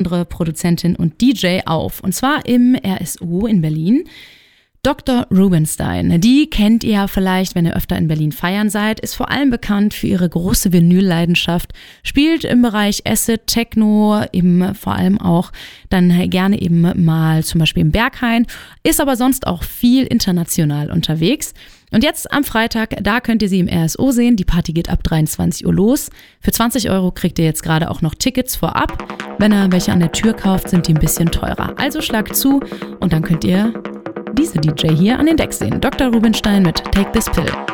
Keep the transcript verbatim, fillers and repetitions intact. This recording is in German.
besondere Produzentin und D J auf. Und zwar im R S O in Berlin. Doktor Rubinstein, die kennt ihr vielleicht, wenn ihr öfter in Berlin feiern seid, ist vor allem bekannt für ihre große Vinylleidenschaft, spielt im Bereich Acid, Techno, eben vor allem auch dann gerne eben mal zum Beispiel im Berghain, ist aber sonst auch viel international unterwegs. Und jetzt am Freitag, da könnt ihr sie im R S O sehen, die Party geht ab dreiundzwanzig Uhr los. Für zwanzig Euro kriegt ihr jetzt gerade auch noch Tickets vorab. Wenn ihr welche an der Tür kauft, sind die ein bisschen teurer. Also schlagt zu und dann könnt ihr diese D J hier an den Decks sehen. Doktor Rubinstein mit Take This Pill.